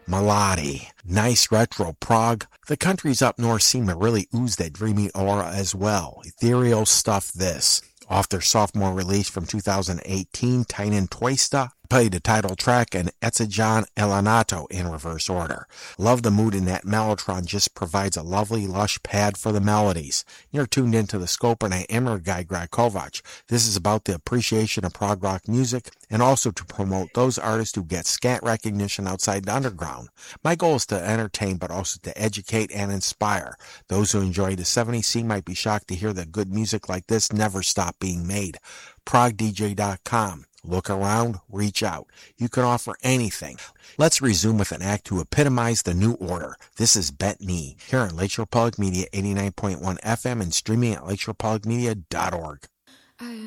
Melody. Nice retro prog. The countries up north seem to really ooze that dreamy aura as well. Ethereal stuff this. Off their sophomore release from 2018, Tynan Twista played the title track and Etzajan Elanato in reverse order. Love the mood in that Mellotron, just provides a lovely lush pad for the melodies. You're tuned into the Scope and I am your guy, Greg Kovac. This is about the appreciation of prog rock music and also to promote those artists who get scant recognition outside the underground. My goal is to entertain but also to educate and inspire. Those who enjoy the 70s scene might be shocked to hear that good music like this never stopped being made. ProgDJ.com. Look around, reach out. You can offer anything. Let's resume with an act to epitomize the new order. This is Bet Me, here on Lakeshore Public Media 89.1 FM and streaming at lakeshorepublicmedia.org.